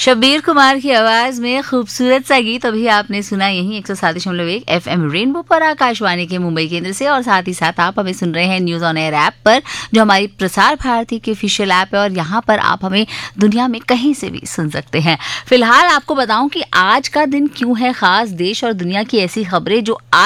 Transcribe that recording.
शब्बीर कुमार की आवाज में खूबसूरत सा गीत अभी आपने सुना यही 107.1 FM रेनबो पर आकाशवाणी के मुंबई केंद्र से। और साथ ही साथ आप हमें सुन रहे हैं न्यूज ऑन एयर ऐप पर, जो हमारी प्रसार भारती की ऑफिशियल ऐप है, और यहाँ पर आप हमें दुनिया में कहीं से भी सुन सकते हैं। फिलहाल आपको बताऊं कि आज का दिन क्यों है खास, देश और दुनिया की ऐसी खबरें जो